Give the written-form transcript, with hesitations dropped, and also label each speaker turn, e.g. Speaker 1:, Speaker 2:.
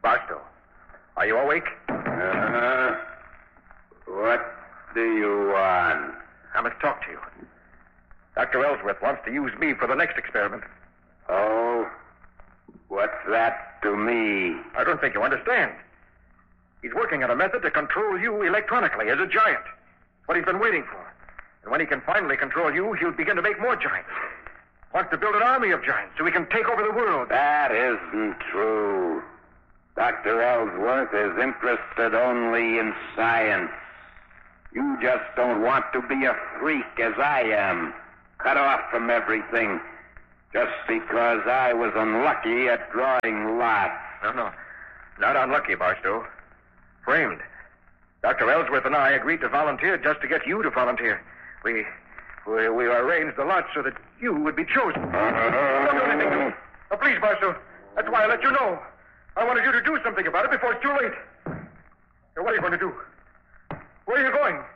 Speaker 1: Barstow, are you awake?
Speaker 2: What do you want?
Speaker 1: I must talk to you. Dr. Ellsworth wants to use me for the next experiment.
Speaker 2: Oh? What's that to me?
Speaker 1: I don't think you understand. He's working on a method to control you electronically as a giant. What he's been waiting for. And when he can finally control you, he'll begin to make more giants. Wants to build an army of giants so he can take over the world.
Speaker 2: That isn't true. Dr. Ellsworth is interested only in science. You just don't want to be a freak as I am. Cut off from everything. Just because I was unlucky at drawing lots.
Speaker 1: No. Not unlucky, Barstow. Framed. Dr. Ellsworth and I agreed to volunteer just to get you to volunteer. We arranged the lot so that you would be chosen. Don't do anything. Oh, please, Barstow. That's why I let you know. I wanted you to do something about it before it's too late. Now, what are you going to do? Where are you going?